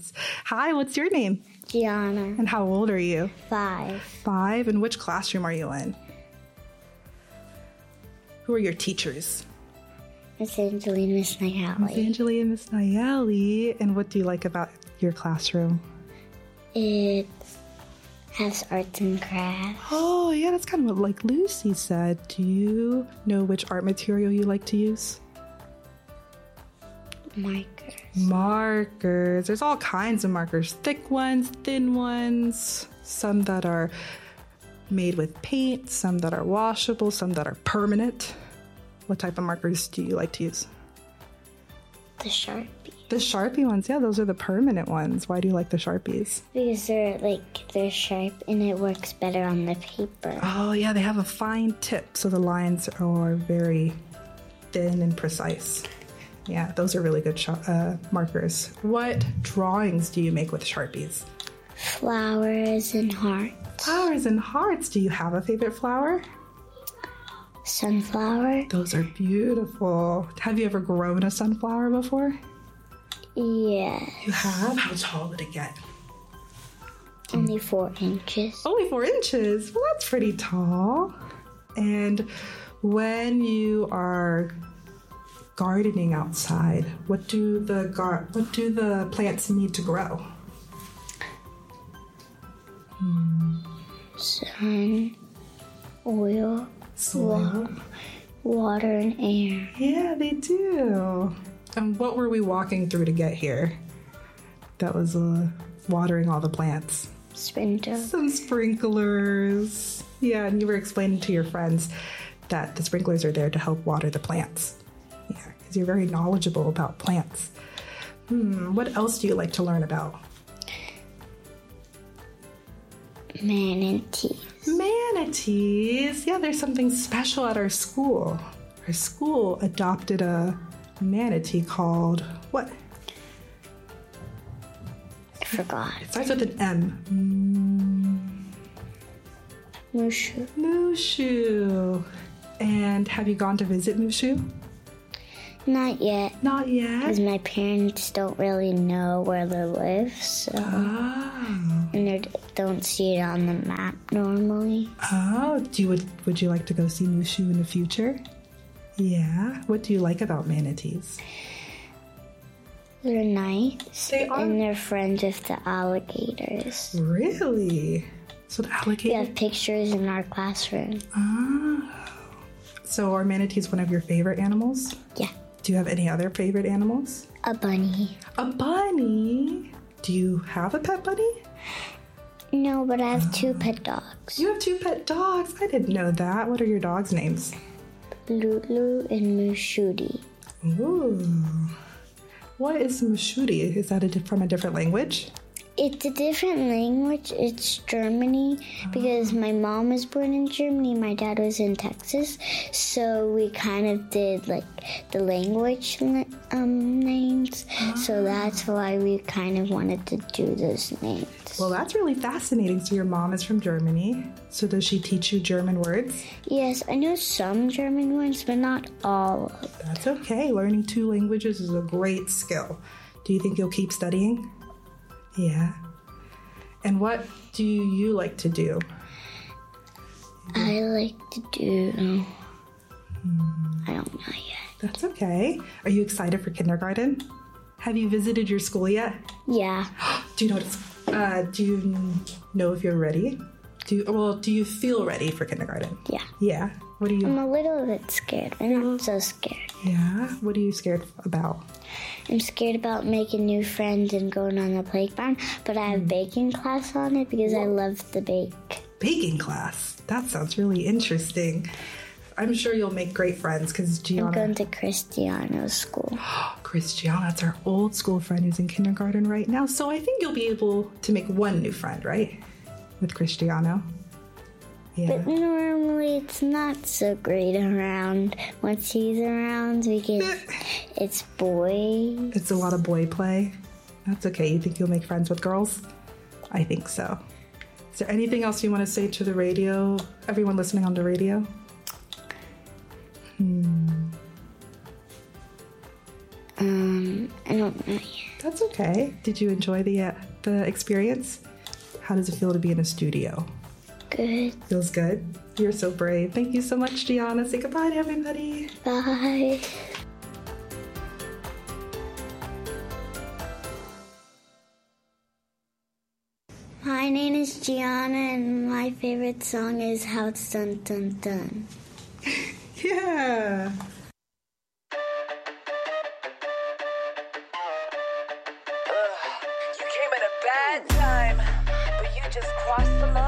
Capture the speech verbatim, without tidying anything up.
friends. Hi, what's your name? Gianna. And how old are you? Five. Five. And which classroom are you in? Who are your teachers? Miss Angelina, Miss Nayeli. Miss Angelina and Miss Nayeli. And what do you like about your classroom? It has arts and crafts. Oh, yeah, that's kind of what like Lucy said. Do you know which art material you like to use? Markers. Markers. There's all kinds of markers. Thick ones, thin ones, some that are made with paint, some that are washable, some that are permanent. What type of markers do you like to use? The Sharpie. The Sharpie ones, yeah, those are the permanent ones. Why do you like the Sharpies? Because they're like, they're sharp and it works better on the paper. Oh, yeah, they have a fine tip, so the lines are very thin and precise. Yeah, those are really good sh- uh, markers. What drawings do you make with Sharpies? Flowers and hearts. Flowers and hearts. Do you have a favorite flower? Sunflower. Those are beautiful. Have you ever grown a sunflower before? Yes. You have? How tall did it get? Only four inches. Only four inches? Well, that's pretty tall. And when you are gardening outside, what do the gar- what do the plants need to grow? Hmm. Sun, oil, Soil, water, and air. Yeah, they do. And what were we walking through to get here? That was uh, watering all the plants. Sprinklers. Some sprinklers. Yeah, and you were explaining to your friends that the sprinklers are there to help water the plants. Yeah, because you're very knowledgeable about plants. Hmm, what else do you like to learn about? Manatees. Manatees. Yeah, there's something special at our school. Our school adopted a manatee called what? I forgot. It starts with an M. Mm. Mushu. Mushu. And have you gone to visit Mushu? Not yet. Not yet. Because my parents don't really know where they live, so. Oh. And they don't see it on the map normally. Oh, do you, would, would you like to go see Mushu in the future? Yeah. What do you like about manatees? They're nice. They are. And they're friends with the alligators. Really? So the We alligator... have pictures in our classroom. Oh. So are manatees one of your favorite animals? Yeah. Do you have any other favorite animals? A bunny. A bunny? Do you have a pet bunny? No, but I have two pet dogs. You have two pet dogs. I didn't know that. What are your dogs' names? Lulu and Mushudi. Ooh. What is Mushudi? Is that a, from a different language? It's a different language. It's Germany because my mom was born in Germany. My dad was in Texas. So we kind of did like the language um, names. So that's why we kind of wanted to do those names. Well, that's really fascinating. So your mom is from Germany. So does she teach you German words? Yes, I know some German words, but not all of them. That's okay. Learning two languages is a great skill. Do you think you'll keep studying? Yeah. And what do you like to do? I like to do... Hmm. I don't know yet. That's okay. Are you excited for kindergarten? Have you visited your school yet? Yeah. Do you know? Uh, do you know if you're ready? Do you, well? Do you feel ready for kindergarten? Yeah. Yeah. What do you? I'm a little bit scared, but not so scared. Yeah. What are you scared about? I'm scared about making new friends and going on the playground, but I have baking class on it because I love to bake. Baking class? That sounds really interesting. I'm sure you'll make great friends because Gianna... I'm going to Cristiano's school. Cristiano, that's our old school friend who's in kindergarten right now. So I think you'll be able to make one new friend, right? With Cristiano. Yeah. But normally it's not so great around. Once he's around, because it's boys. It's a lot of boy play. That's okay. You think you'll make friends with girls? I think so. Is there anything else you want to say to the radio? Everyone listening on the radio? Hmm. Um, I don't know yet. That's okay. Did you enjoy the uh, the experience? How does it feel to be in a studio? Good. Feels good? You're so brave. Thank you so much, Gianna. Say goodbye to everybody. Bye. My name is Gianna, and my favorite song is How It's Dun Dun Dun. Yeah.